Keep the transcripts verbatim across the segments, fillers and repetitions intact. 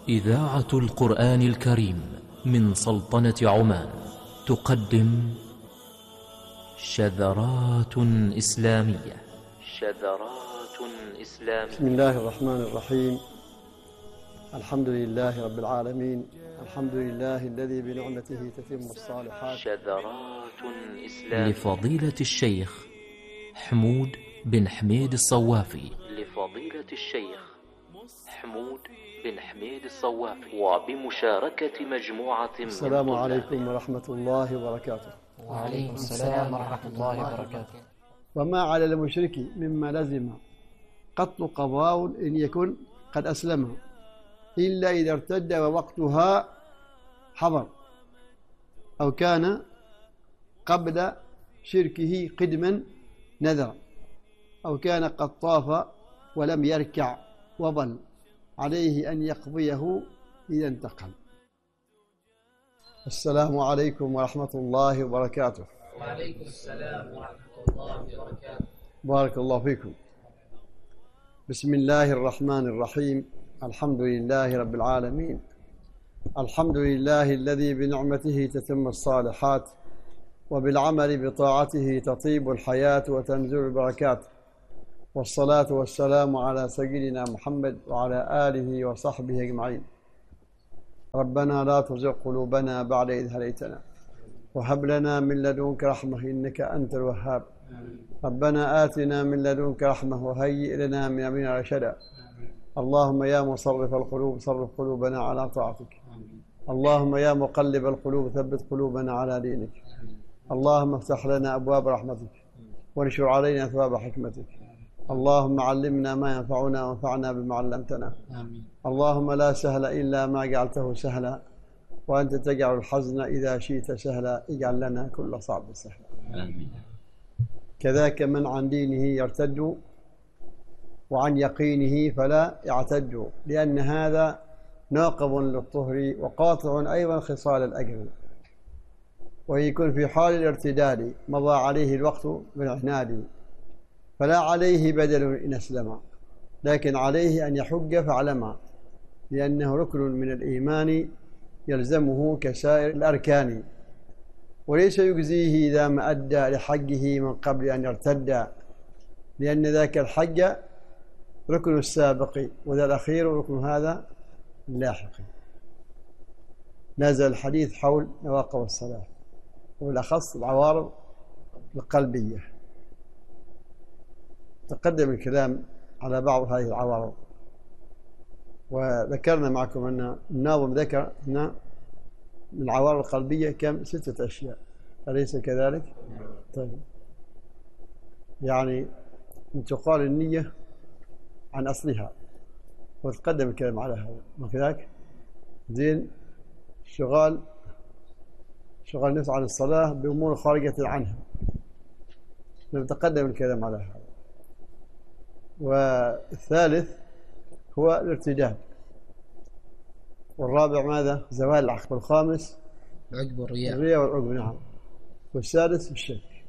إذاعة القرآن الكريم من سلطنة عمان تقدم شذرات إسلامية. شذرات إسلامية. بسم الله الرحمن الرحيم. الحمد لله رب العالمين، الحمد لله الذي بنعمته تتم الصالحات. شذرات إسلامية لفضيلة الشيخ حمود بن حميد الصوافي. لفضيلة الشيخ حمود بن حميد الصوافي وبمشاركة مجموعة من السلام عليكم ورحمة الله وبركاته. وعليكم السلام ورحمة الله وبركاته. وما على المشرك مما لزم قتل قضاء إن يكن قد أسلم إلا إذا ارتد ووقتها حضر أو كان قبل شركه قدما نذر أو كان قد طاف ولم يركع وظل عليه أن يقضيه إذا انتقل. السلام عليكم ورحمة الله وبركاته. وعليكم السلام ورحمة الله وبركاته. بارك الله فيكم. بسم الله الرحمن الرحيم. الحمد لله رب العالمين، الحمد لله الذي بنعمته تتم الصالحات وبالعمل بطاعته تطيب الحياة وتنزل البركات، والصلاة والسلام على سيدنا محمد وعلى آله وصحبه أجمعين. ربنا لا تزغ قلوبنا بعد إذ هديتنا وهب لنا من لدنك رحمة إنك أنت الوهاب. ربنا آتنا من لدنك رحمة وهيئ لنا من أمرنا رشدا. اللهم يا مصرف القلوب صرف قلوبنا على طاعتك. اللهم يا مقلب القلوب ثبت قلوبنا على دينك. اللهم افتح لنا أبواب رحمتك وانشر علينا ثواب حكمتك. اللهم علمنا ما ينفعنا وانفعنا بما علمتنا. آمين. اللهم لا سهل إلا ما جعلته سهلا وأنت تجعل الحزن إذا شئت سهلا. اجعل لنا كل صعب سهلا. آمين. كذاك من عن دينه يرتد وعن يقينه فلا يعتد، لأن هذا ناقض للطهر وقاطع أيضا خصال الأجر، ويكون في حال الارتداد مضى عليه الوقت بالعناد فلا عليه بدل إن أسلم، لكن عليه أن يحج فاعلم، لأنه ركن من الإيمان يلزمه كسائر الأركان، وليس يجزيه إذا ما أدى لحجه من قبل أن يرتد، لأن ذاك الحج ركن السابق وذا الأخير ركن هذا اللاحق. نزل الحديث حول نواقض الصلاة وبالأخص العوارض القلبية. تقدم الكلام على بعض هذه العوارض، وذكرنا معكم أن الناظم ذكر أن من العوارض القلبية كم؟ ستة أشياء، أليس كذلك؟ طيب، يعني أن تقال النية عن أصلها وتقدم الكلام على هذا، وكذلك زين شغال شغال النفس عن الصلاة بأمور خارجة عنها، نتقدم الكلام على هذا. والثالث هو الارتداد، والرابع ماذا؟ زوال العقل، والخامس العجب والرياء. الرياء والعجب، نعم. والسادس الشرك.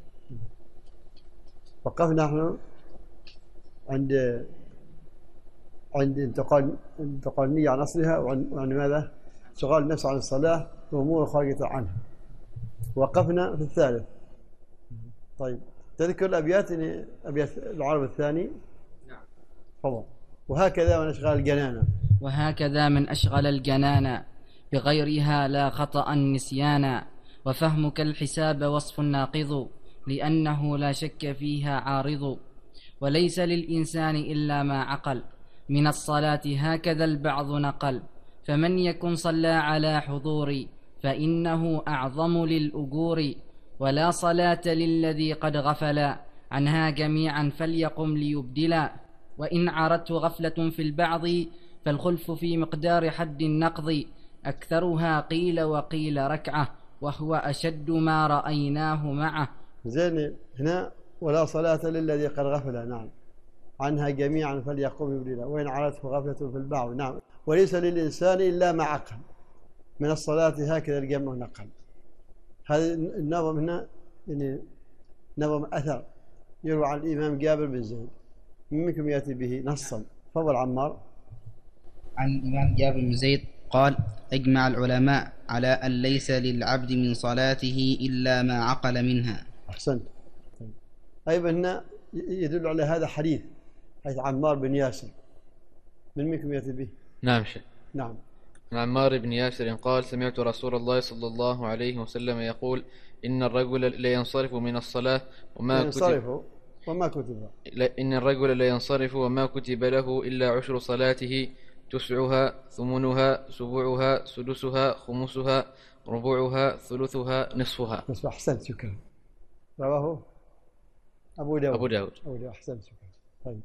وقفنا نحن عند عند انتقال انتقال النية عن أصلها وعن, وعن ماذا؟ شغال النفس عن الصلاة وأمور خارجة عنها. وقفنا في الثالث. طيب، تذكر الأبيات أبيات العرب الثاني؟ نعم. تفضل. وهكذا من أشغال الجنانة وهكذا من أشغل الجنان بغيرها لا خطأ نسيانا، وفهمك الحساب وصف ناقض لأنه لا شك فيها عارض، وليس للإنسان إلا ما عقل من الصلاة هكذا البعض نقل، فمن يكن صلى على حضور فإنه أعظم للأجور، ولا صلاة للذي قد غفل عنها جميعا فليقم ليبدلا، وإن عرته غفلة في البعض فالخلف في مقدار حد النقض، أكثرها قيل وقيل ركعة وهو أشد ما رأيناه معه. زين، هنا ولا صلاة للذي قد غفل، نعم، عنها جميعا فليقوم يبدلا، وإن عرته غفلة في البعض، نعم، وليس للإنسان إلا ما عقل من الصلاة هكذا الجمع نقل. هذا النظم هنا يعني نظم أثر يروى عن الإمام جابر بن زيد، منكم يأتي به نصا. تفضل عمار. عن الإمام جابر بن زيد قال: أجمع العلماء على أن ليس للعبد من صلاته إلا ما عقل منها. أحسنت. أيضا هنا يدل على هذا حديث حيث عمار بن ياسر، من منكم يأتي به؟ نعم شيخ. نعم. عن عمار بن ياسر قال: سمعت رسول الله صلى الله عليه وسلم يقول: إن الرجل لا ينصرف من الصلاة وما كتب وما كتب إن الرجل لا ينصرف وما كتب له إلا عشر صلاته، تسعها، ثمنها، سبعها، سدسها، خمسها، ربعها، ثلثها، نصفها. بس أحسنت، شكرا. رواه أبو داود. أبو داود. أبو داود. أحسنت، شكرا. طيب،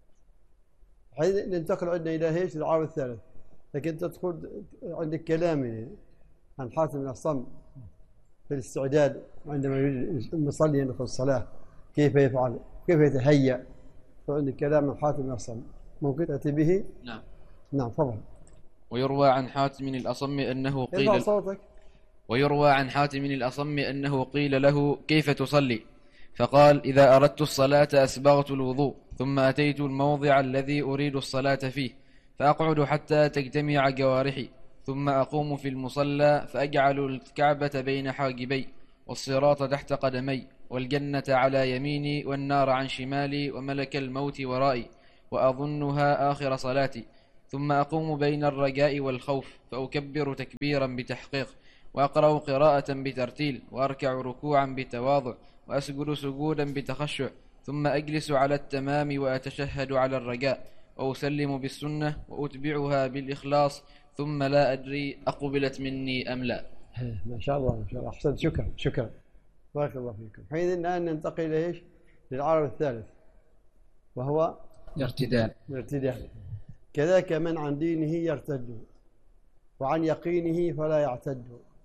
حين ننتقل عندنا إلى هيش العام الثالث، لكن تدخل عندك كلام عن حاتم بن أصم في الاستعداد عندما يريد المصلي يدخل الصلاة، كيف يفعل، كيف يتهيأ. فعندك كلام عن حاتم بن أصم، ممكن تأتي به؟ نعم. نعم، تفضل. ويروى عن حاتم الأصم أنه قيل ارفع صوتك. ويروى عن حاتم الأصم أنه قيل له: كيف تصلي؟ فقال: إذا أردت الصلاة أسبغت الوضوء، ثم أتيت الموضع الذي أريد الصلاة فيه، فأقعد حتى تجتمع جوارحي، ثم أقوم في المصلى فأجعل الكعبة بين حاجبي، والصراط تحت قدمي، والجنة على يميني، والنار عن شمالي، وملك الموت ورائي، وأظنها آخر صلاتي، ثم أقوم بين الرجاء والخوف، فأكبر تكبيرا بتحقيق، وأقرأ قراءة بترتيل، وأركع ركوعا بتواضع، وأسجد سجودا بتخشع، ثم أجلس على التمام وأتشهد على الرجاء، وأسلم بالسنة، وأتبعها بالإخلاص، ثم لا أدري أقبلت مني أم لا. ما شاء الله، ما شاء الله. أحسنت، شكرا شكرا، بارك الله فيكم. حين الآن ننتقل إلى إيش؟ للعرض الثالث، وهو الارتداد. الارتداد. كذاك من عن دينه يرتد، وعن يقينه فلا يعتد،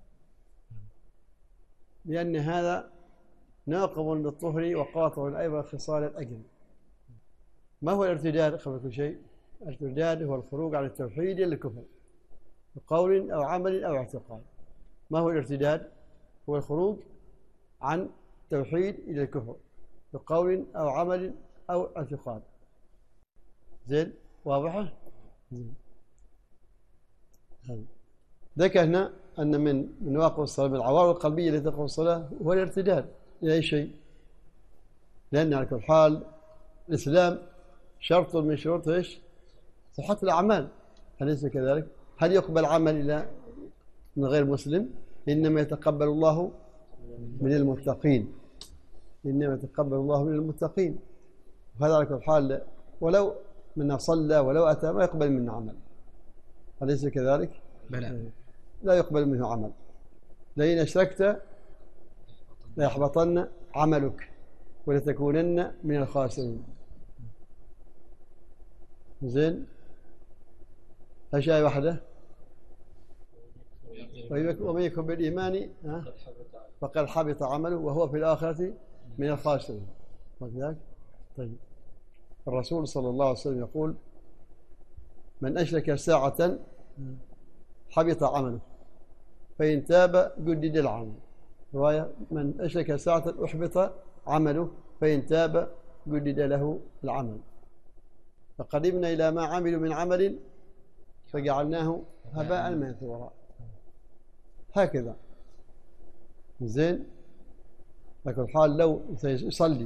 لأن هذا ناقض للطهر وقاطع أيضا خصال الأجل. ما هو الارتداد قبل كل شيء؟ الارتداد هو الخروج عن التوحيد إلى الكفر بقول أو عمل أو اعتقاد. ما هو الارتداد؟ هو الخروج عن التوحيد إلى الكفر بقول أو عمل أو اعتقاد. زين، واضحة؟ زين. ذكرنا أن من من واقع الصلاة، من العوارض القلبية التي تقوم الصلاة هو الارتداد إلى أي شيء، لأن على كل حال الإسلام شرط من شروط إيش؟ صحة الأعمال، أليس كذلك؟ هل يقبل عمل إلى من غير مسلم؟ إنما يتقبل الله من المتقين، إنما يتقبل الله من المتقين. وهذا على كل حال ولو من صلى ولو أتى ما يقبل منه عمل، أليس كذلك؟ بلى، لا يقبل منه عمل. لئن أشركت ليحبطن عملك ولتكونن من الخاسرين. زين، ايش آية واحدة؟ ومن يكفر بالإيمان فقد حبط عمله وهو في الآخرة من الخاسرين. طيب، الرسول صلى الله عليه وسلم يقول: من أشرك ساعة حبط عمله، فإن تاب جدد العمل. رواية: من أشرك ساعة أحبط عمله، فإن تاب جدد له العمل. فقدمنا إلى ما عملوا من عمل فجعلناه هباء منثورا. هكذا. زين، لكن حال لو يصلي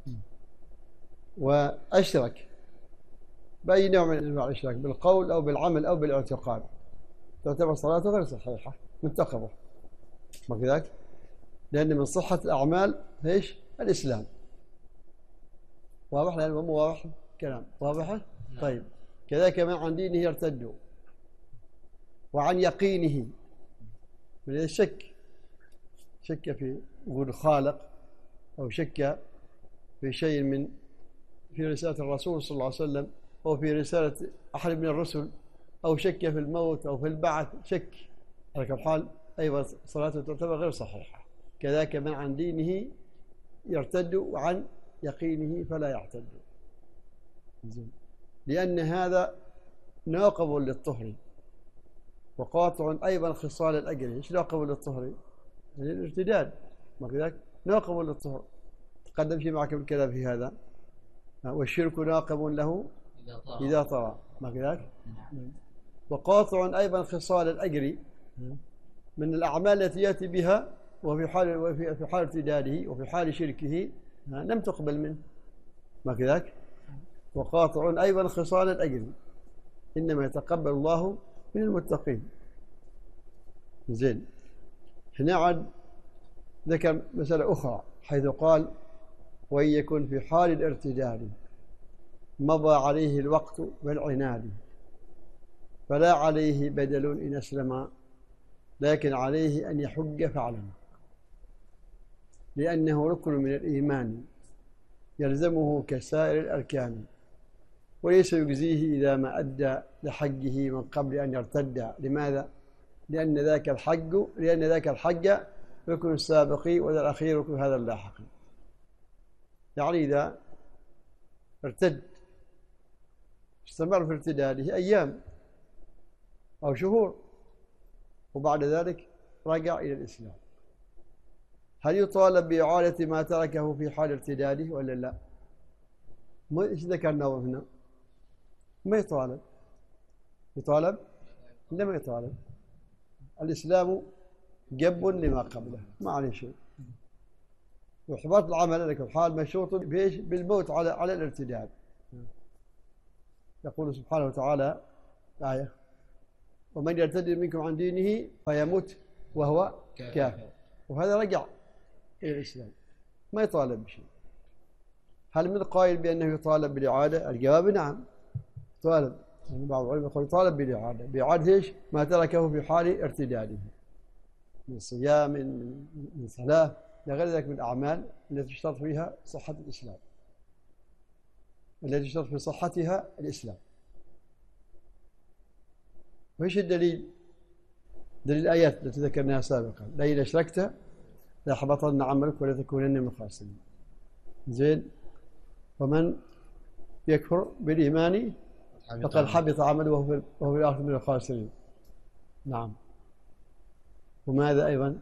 وأشرك بأي نوع من أنواع الإشراك، بالقول أو بالعمل أو بالاعتقاد، تعتبر صلاته غير صحيحة منتقضة. ما كذلك؟ لأن من صحة الأعمال إيش؟ الإسلام. واضح؟ لأنه مو واضح كلام. واضحة؟ طيب، كذلك من عن دينه يرتد، وعن يقينه، من الشك، شك في وجود الخالق، أو شك في شيء من في رسالة الرسول صلى الله عليه وسلم، أو في رسالة أحد من الرسل، أو شك في الموت أو في البعث، شك. على كل حال أيضا صلاته تعتبر غير صحيحة. كذلك من عن دينه يرتد، وعن يقينه فلا يعتد، لأن هذا ناقض للطهر وقاطع أيضا خصال الأجل. إيش ناقض للطهر؟ يعني الارتداد. ما كذلك؟ ناقض للطهر. تقدم في معكم الكلام في هذا. والشرك ناقض له إذا طغى. ما كذلك؟ وقاطع أيضا خصال الأجر من الأعمال التي يأتي بها وفي حال وفي في حال ارتداده وفي حال شركه لم تقبل منه، ما كذاك؟ وقاطع أيضا خصال الأجر إنما يتقبل الله من المتقين. زين، هنا عاد ذكر مسألة أخرى حيث قال وإن يكن في حال الارتداد مضى عليه الوقت والعناد فلا عليه بدل إن أسلم لكن عليه أن يحج فعلا، لأنه ركن من الإيمان يلزمه كسائر الأركان، وليس يجزيه إذا ما أدى لحجه من قبل أن يرتد. لماذا؟ لأن ذاك الحج لأن ذاك الحج ركن السابق وذا الأخير ركن هذا اللاحق. يعني إذا ارتد استمر في ارتداده أيام أو شهور وبعد ذلك رجع إلى الإسلام، هل يطالب بإعادة ما تركه في حال ارتداده ولا لا؟ ما إيش ذكرنا هنا؟ ما يطالب. يطالب؟ لا، ما يطالب. الإسلام جب لما قبله، ما عليه شيء. وإحباط العمل لك الحال مشروط بإيش؟ بالموت على على الارتداد. يقول سبحانه وتعالى آية ومن يرتد منكم عن دينه فيموت وهو كافر، وهذا رجع إلى الإسلام، ما يطالب بشيء. هل من قائل بأنه يطالب بالإعادة؟ الجواب نعم، يطالب. يعني بعض العلماء يقول يطالب بالإعادة. بإعادة إيش؟ ما تركه في حال ارتداده من صيام من من صلاة إلى غير ذلك من الأعمال التي تشترط فيها صحة الإسلام، التي تشترط في صحتها الإسلام. وإيش الدليل؟ دليل الآيات التي ذكرناها سابقا: لئن أشركت ليحبطن عملك ولتكونن من الخاسرين. زين، ومن يكفر بالإيمان فقد حبط عمله وهو وهو في الآخرة من الخاسرين. نعم. وماذا أيضا؟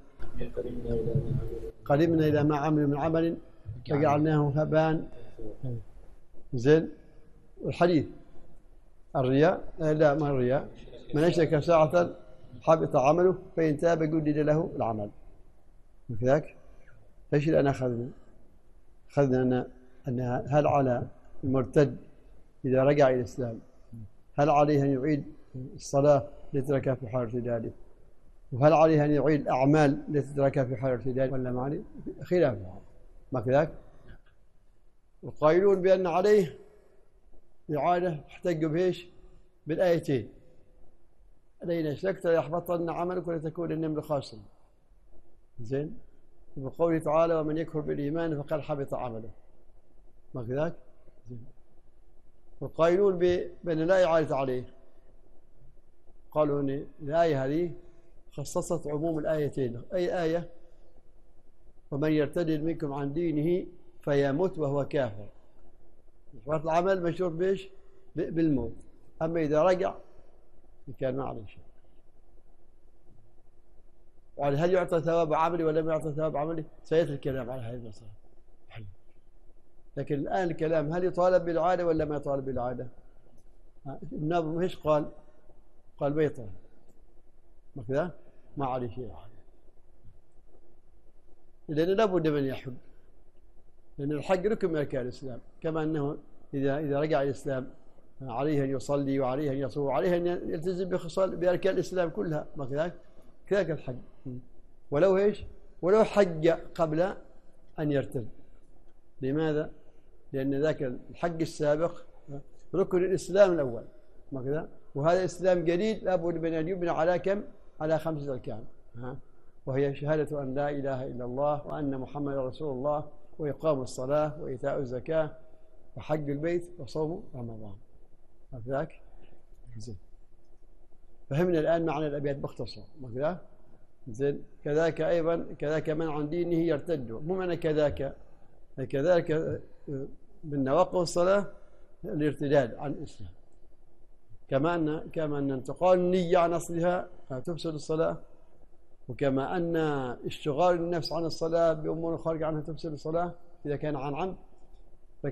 قدمنا إلى ما عملوا من عمل فجعلناه هباء. زين، الحديث الرياء لا ما الرياء من أشرك ساعة حبط عمله فإن تاب جدد له العمل. وكذلك ايش اللي أنا أخذنا؟ أخذنا أن أن هل على المرتد إذا رجع إلى الإسلام هل عليه أن يعيد الصلاة التي تركها في حال ارتداده؟ وهل عليه أن يعيد الأعمال التي تركها في حال ارتداده ولا ما عليه؟ خلاف، ما كذلك؟ القائلون بأن عليه إعادة احتجوا بإيش؟ بالآيتين: لئن أشركت ليحبطن عملك ولتكونن من الخاسرين. زين، وقوله تعالى: ومن يكفر بالإيمان فقد حبط عمله، ما كذلك؟ والقائلون بأن لا إعادة عليه قالوا أن الآية هذه خصصت عموم الآيتين. أي آية؟ ومن يرتد منكم عن دينه فيموت وهو كافر. إحباط العمل مشروط بإيش؟ بالموت. أما إذا رجع كان ما عليه شيء. يعني هل يعطى ثواب عملي ولا ما يعطى ثواب عملي؟ سيأتي الكلام على هذه المسألة. لكن الآن الكلام هل يطالب بالعادة ولا ما يطالب بالعادة؟ الناظم ايش قال؟ قال ما يطالب، ما كذا؟ ما عليه شيء. لأن لابد من يحج، لأن الحج ركن من أركان الإسلام، كما أنه إذا إذا رجع إلى الإسلام عليه أن يصلي وعليه أن يصوم وعليه أن يلتزم بخصال بأركان الإسلام كلها، ما كذلك؟ كذلك الحج. ولو ايش؟ ولو حج قبل أن يرتد. لماذا؟ لأن ذاك الحج السابق ركن الإسلام الأول، ما كذا؟ وهذا إسلام جديد لابد من أن يبنى على كم؟ على خمسة أركان، وهي شهادة أن لا إله إلا الله وأن محمد رسول الله وإقام الصلاة وإيتاء الزكاة وحج البيت وصوم رمضان. هكذاك؟ زين. فهمنا الآن معنى الأبيات باختصار، ما كذا؟ زين. كذاك أيضا كذاك من عن دينه يرتد، مو معنى كذاك كذلك من نواقض الصلاة الارتداد عن الإسلام، كما أن كما أن انتقال النية عن أصلها تفسد الصلاة، وكما أن اشتغال النفس عن الصلاة بأمور خارجة عنها تفسد الصلاة إذا كان عن عمد،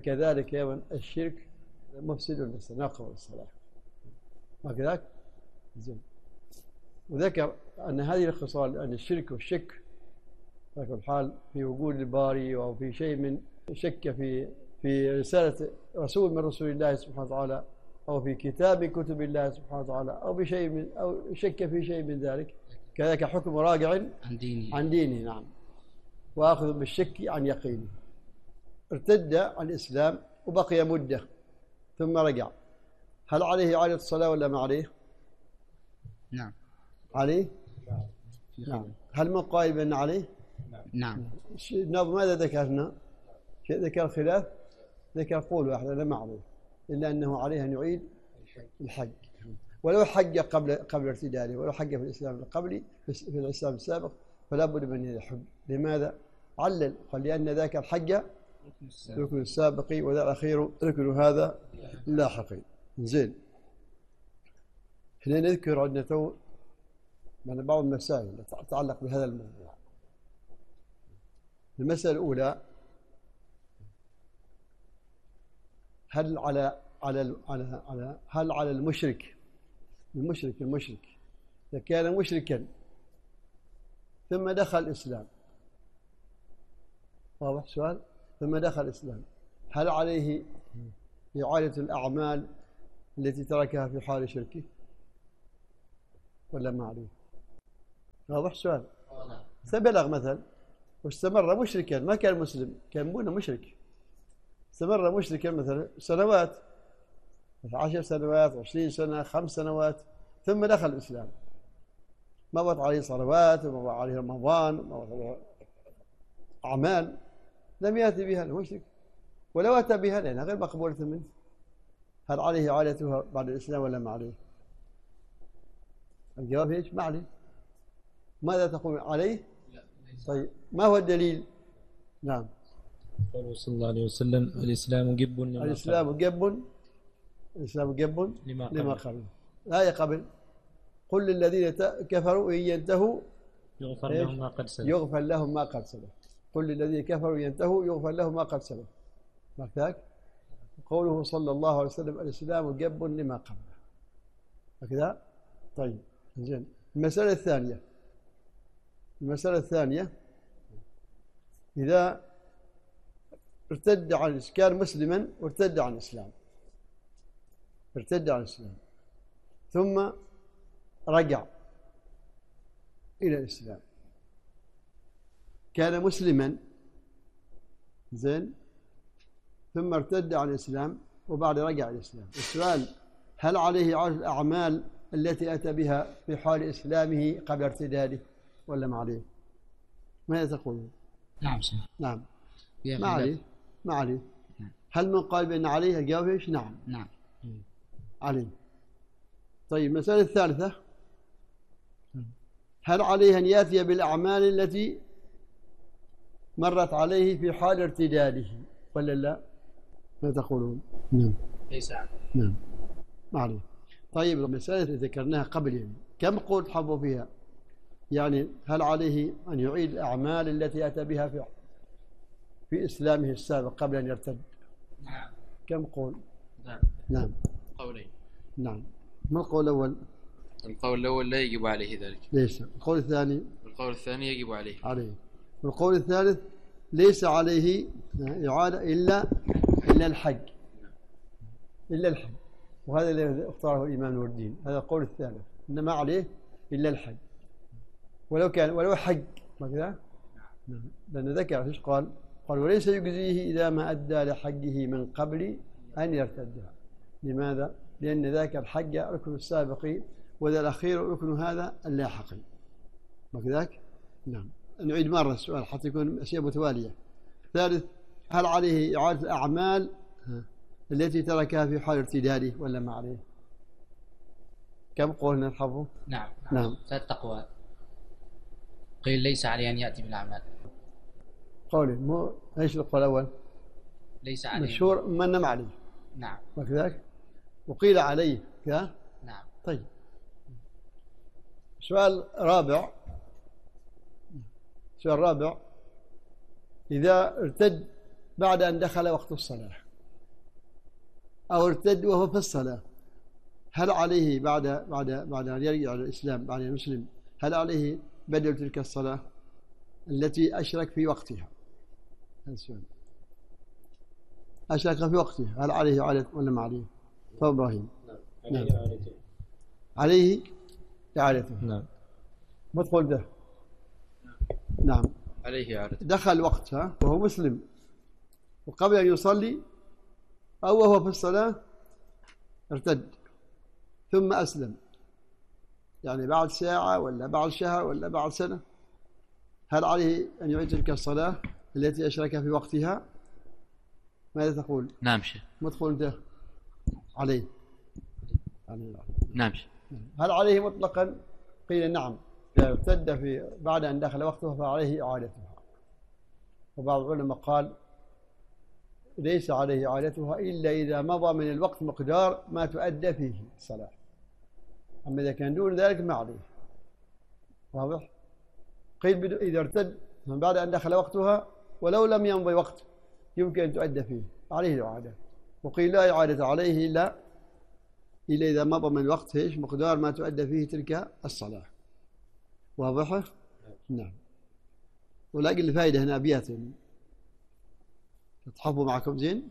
فكذلك أيضا الشرك مفسد للصلاة، ناقض الصلاة، ما كذلك؟ زين. وذكر أن هذه الخصال، أن الشرك والشك ذكر الحال في وجود الباري أو في شيء من شك في في رسالة رسول من رسول الله سبحانه وتعالى، أو في كتاب من كتب الله سبحانه وتعالى، أو بشيء من أو شك في شيء من ذلك، كذلك حكم راجع عن دينه عن دينه نعم، وآخذ بالشك عن يقينه. ارتد عن الإسلام وبقي مدة ثم رجع، هل عليه إعادة الصلاة ولا ما عليه؟ نعم عليه؟ نعم. هل من قائل بأن عليه؟ نعم. نعم. ماذا ذكرنا؟ ذكر خلاف، ذكر قول واحد أنا ما عليه، إلا أنه عليه أن يعيد الحج ولو حج قبل قبل ارتداده، ولو حج في الإسلام القبلي في الإسلام السابق فلا بد من يحج. لماذا؟ علل قال لأن ذاك الحج ركن السابق وذا الأخير ركن هذا لاحق. زين. هنا نذكر عندنا تو من بعض المسائل تتعلق بهذا الموضوع. المسألة الأولى، هل على على على على هل على المشرك المشرك المشرك إذا كان مشركا ثم دخل الإسلام، واضح سؤال؟ ثم دخل الإسلام، هل عليه إعادة الأعمال التي تركها في حال شركه ولا ما عليه؟ واضح سؤال؟ سبلغ مثلا واستمر مشركا، ما كان مسلم، كان بنا مشرك، استمر مشركا مثلا سنوات، عشر سنوات، عشرين سنة، خمس سنوات، ثم دخل الإسلام، مضت عليه صلوات ومضى عليه رمضان ومضى أعمال لم يأتي بها المشرك، ولو أتى بها لأنها غير مقبولة منه، هل عليه إعادتها بعد الإسلام ولا ما عليه؟ الجواب ايش؟ ما عليه. ماذا تقول عليه؟ طيب ما هو الدليل؟ نعم. قوله صلى الله عليه وسلم الإسلام جب لما الإسلام جب الإسلام جب لما, لما قبل. لا يقبل. قل للذين كفروا إن ينتهوا يغفر لهم ما قد سلف يغفر لهم ما قد سلف. قل للذين كفروا ينتهوا يغفر لهم ما قد سلف. هكذا قوله صلى الله عليه وسلم الإسلام جب لما قبله. هكذا. طيب زين. المسألة الثانية المسألة الثانية إذا ارتد عن كان مسلما وارتد عن الإسلام ارتد عن الإسلام ثم رجع إلى الإسلام، كان مسلما زين ثم ارتد عن الإسلام وبعد رجع إلى الإسلام. السؤال هل عليه إعادة الأعمال التي أتى بها في حال إسلامه قبل ارتداده ولا ما عليه؟ ماذا تقولون؟ نعم شيخ. نعم ما عليه ما عليه. هل من قال بأن عليه؟ الجواب ايش؟ نعم نعم عليه. طيب المسألة الثالثة، هل عليه أن يأتي بالأعمال التي مرت عليه في حال ارتداده ولا لا؟ ماذا تقولون؟ نعم ليس عليه. نعم ما عليه. طيب المسألة التي ذكرناها قبل يعني كم قول تحبوا فيها؟ يعني هل عليه أن يعيد الأعمال التي أتى بها في في إسلامه السابق قبل أن يرتد؟ نعم. كم قول؟ نعم. نعم. قولين. نعم. ما القول الأول؟ القول الأول لا يجب عليه ذلك. ليس. القول الثاني؟ القول الثاني يجب عليه. عليه. والقول الثالث ليس عليه إعادة إلا إلا الحج إلا الحج، وهذا الذي اختاره الإمام نور الدين، هذا القول الثالث، إنما عليه إلا الحج ولو كان ولو حج ما كذا. نعم. لأن ذكر ايش قال؟ قال وليس يجزيه إذا ما أدى لحجه من قبل أن يرتدها. لماذا؟ لأن ذاك الحج ركن السابق وذا الأخير ركن هذا اللاحق. ما كذاك؟ نعم. نعيد مرة السؤال حتى يكون أشياء متوالية. ثالث، هل عليه إعادة الأعمال التي تركها في حال ارتداده ولا ما عليه؟ كم قولنا نحفظه؟ نعم نعم. ثلاث أقوال. قيل ليس عليه أن يأتي بالأعمال. قولي مو ايش القول الأول؟ ليس عليه. مشهور من نم عليه. نعم. وكذلك وقيل عليه كذا. نعم. طيب سؤال رابع سؤال رابع إذا ارتد بعد أن دخل وقت الصلاة أو ارتد وهو في الصلاة، هل عليه بعد بعد بعد أن يرجع إلى الإسلام بعد أن يسلم هل عليه بدل تلك الصلاة التي أشرك في وقتها؟ أشرك في وقتها هل عليه إعادة ولا ما عليه؟ فإبراهيم نعم عليه إعادته. عليه إعادته. نعم. مدخل ده. نعم. عليه إعادته. دخل وقتها وهو مسلم وقبل أن يصلي أو وهو في الصلاة ارتد ثم أسلم، يعني بعد ساعة ولا بعد شهر ولا بعد سنة، هل عليه أن يعيد تلك الصلاة التي أشرك في وقتها؟ ماذا تقول؟ نعم شيخ. مدخل ده عليه. عليه. نعم شيخ. هل عليه مطلقا؟ قيل نعم، إذا ارتد في بعد أن دخل وقته فعليه إعادتها. وبعض العلماء قال ليس عليه إعادتها إلا إذا مضى من الوقت مقدار ما تؤدى فيه الصلاة، أما إذا كان دون ذلك ما عليه. واضح؟ قيل إذا ارتد من بعد أن دخل وقتها ولو لم يمضي وقت يمكن أن تؤدى فيه عليه الإعادة. وقيل لا إعادة عليه إلا إلا إذا مضى من الوقت إيش مقدار ما تؤدى فيه تلك الصلاة. واضحة؟ نعم. ولكن الفائدة هنا أبيات تحفظوا معكم زين.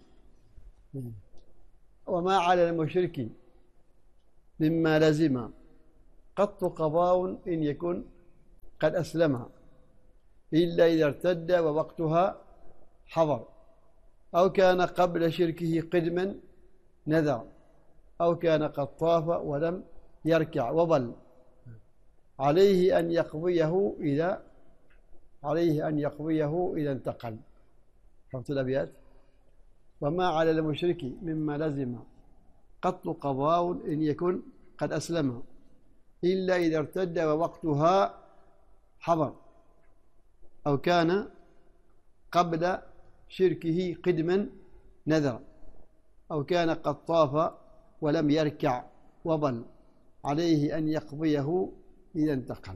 وما على المشرك مما لزم قط قضاء إن يكن قد أسلم إلا إذا ارتد ووقتها حضر أو كان قبل شركه قدما نذر أو كان قد طاف ولم يركع وظل عليه أن يقضيه إذا عليه أن يقضيه إذا انتقل. حفظت الأبيات. وما على المشرك مما لزم قط قضاء إن يكن قد أسلم إلا إذا ارتد ووقتها حضر أو كان قبل شركه قدما نذر أو كان قد طاف ولم يركع وظل عليه أن يقضيه إذا انتقل.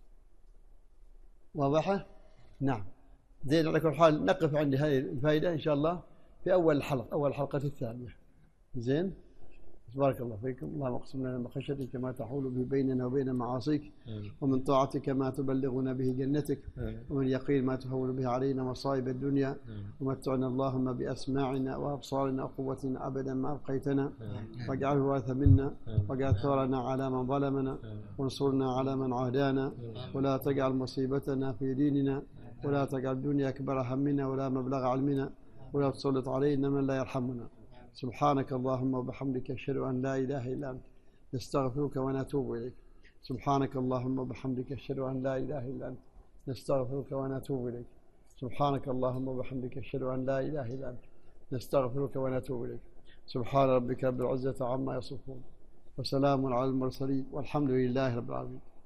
واضحة؟ نعم. زين. على كل حال نقف عند هذه الفائدة إن شاء الله في أول الحلقة أول حلقة الثانية. زين. بارك الله فيكم. اللهم اقسم لنا من خشيتك ما تحول به بيننا وبين معاصيك ومن طاعتك ما تبلغنا به جنتك ومن يقين ما تهون به علينا مصائب الدنيا ومتعنا اللهم بأسماعنا وأبصارنا وقوتنا أبدا ما أبقيتنا واجعله وارث منا واجعل ثارنا على من ظلمنا وانصرنا على من عادانا ولا تجعل مصيبتنا في ديننا ولا تجعل الدنيا أكبر همنا ولا مبلغ علمنا ولا تسلط علينا من لا يرحمنا. سبحانك اللهم وبحمدك أشهد أن لا إله إلا أنت نستغفرك ونتوب إليك. سبحانك اللهم وبحمدك أشهد أن لا إله إلا أنت نستغفرك ونتوب إليك. سبحانك اللهم وبحمدك أشهد أن لا إله إلا أنت نستغفرك ونتوب إليك. سبحان ربك رب العزة عما يصفون وسلام على المرسلين والحمد لله رب العالمين.